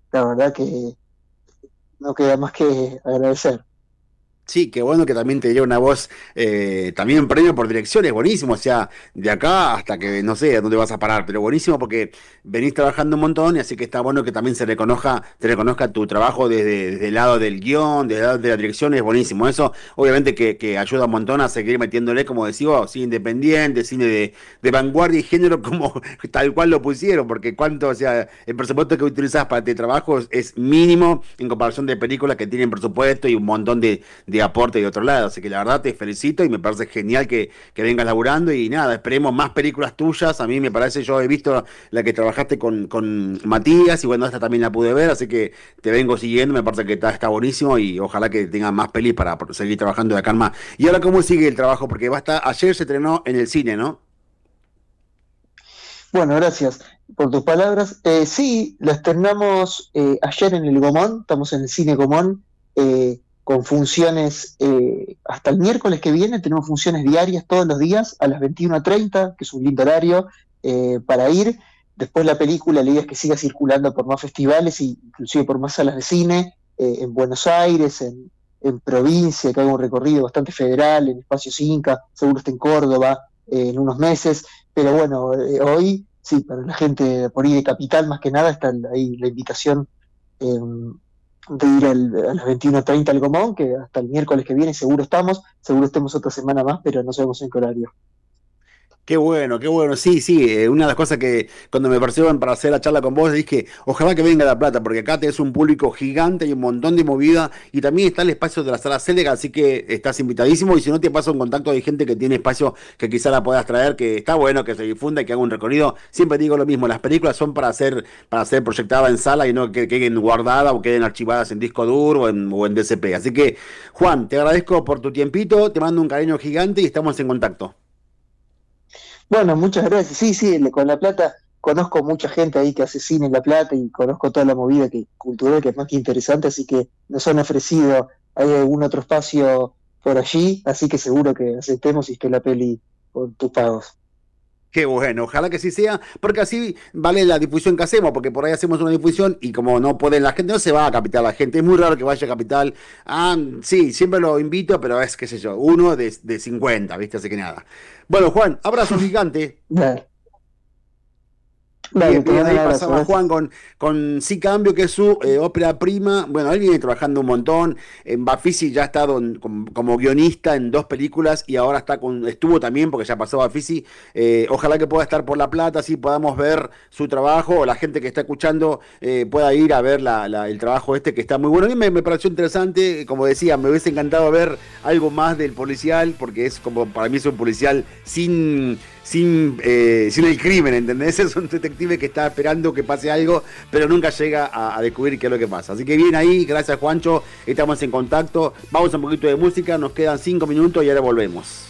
la verdad que no queda más que agradecer. Sí, qué bueno que también te dio una voz, también un premio por dirección, es buenísimo, o sea, de acá hasta que no sé a dónde vas a parar, pero buenísimo porque venís trabajando un montón y así que está bueno que también te reconozca tu trabajo desde el lado del guión, desde el lado de la dirección, es buenísimo. Eso obviamente que ayuda un montón a seguir metiéndole, como decía, cine independiente, cine de vanguardia y género, como tal cual lo pusieron, porque cuánto, o sea, el presupuesto que utilizas para este trabajo es mínimo en comparación de películas que tienen presupuesto y un montón de aporte de otro lado. Así que la verdad te felicito y me parece genial que vengas laburando y nada, esperemos más películas tuyas. A mí me parece, yo he visto la que trabajaste con Matías y bueno, esta también la pude ver, así que te vengo siguiendo, me parece que está buenísimo y ojalá que tengan más pelis para seguir trabajando de acá en más. Y ahora, ¿cómo sigue el trabajo? Porque va a estar, ayer se estrenó en el cine, ¿no? Bueno, gracias por tus palabras. Sí, la estrenamos ayer en el Gomón, estamos en el Cine Gomón, con funciones hasta el miércoles que viene, tenemos funciones diarias todos los días a las 21:30, que es un lindo horario para ir. Después la película, la idea es que siga circulando por más festivales e inclusive por más salas de cine, en Buenos Aires, en provincia, que haga un recorrido bastante federal, en Espacios Inca, seguro está en Córdoba en unos meses. Pero bueno, hoy sí, para la gente por ahí de Capital más que nada está ahí la invitación eh, de ir a las 21:30 al Gomón, que hasta el miércoles que viene seguro estemos otra semana más, pero no sabemos en qué horario. Qué bueno, sí, sí, una de las cosas que cuando me perciban para hacer la charla con vos dije, ojalá que venga La Plata, porque acá tenés un público gigante y un montón de movida, y también está el espacio de la sala Célega, así que estás invitadísimo, y si no te paso un contacto de gente que tiene espacio que quizá la puedas traer, que está bueno que se difunda y que haga un recorrido. Siempre digo lo mismo, las películas son para ser proyectadas en sala y no que queden guardadas o queden archivadas en disco duro o en DCP. Así que, Juan, te agradezco por tu tiempito, te mando un cariño gigante y estamos en contacto. Bueno, muchas gracias. Sí, sí, con La Plata conozco mucha gente ahí que hace cine en La Plata y conozco toda la movida cultural que es más que interesante, así que nos han ofrecido hay algún otro espacio por allí, así que seguro que aceptemos y esté la peli con tus pagos. Qué bueno, ojalá que sí sea, porque así vale la difusión que hacemos, porque por ahí hacemos una difusión y como no pueden, la gente no se va a Capital, la gente es muy raro que vaya a Capital. Ah, sí, siempre lo invito, pero es, qué sé yo, uno de 50, ¿viste? Así que nada. Bueno, Juan, abrazo gigante. Dale, dale, Bien, te bien, mando un ahí abrazo, pasaba Juan gracias. con Sí Cambio, que es su ópera prima. Bueno, él viene trabajando un montón. En Bafisi ya ha estado como guionista en dos películas y ahora estuvo también, porque ya pasó Bafisi. Ojalá que pueda estar por La Plata, así podamos ver su trabajo, o la gente que está escuchando pueda ir a ver el trabajo este que está muy bueno. A mí me pareció interesante, como decía, me hubiese encantado ver algo más del policial, porque es como, para mí es un policial sin el crimen, ¿entendés? Es un detective que está esperando que pase algo, pero nunca llega a descubrir qué es lo que pasa. Así que bien ahí, gracias Juancho, estamos en contacto. Vamos a un poquito de música, nos quedan 5 minutos y ahora volvemos.